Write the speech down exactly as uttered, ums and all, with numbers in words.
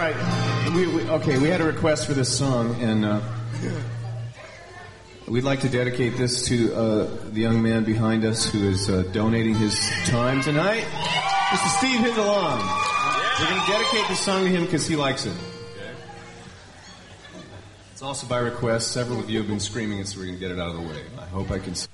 right. We, we, okay, we had a request for this song, and uh, we'd like to dedicate this to uh, the young man behind us who is uh, donating his time tonight. Mister Steve Hizalong. Yeah. We're going to dedicate this song to him because he likes it. Okay. It's also by request. Several of you have been screaming it, so we're going to get it out of the way. I hope I can...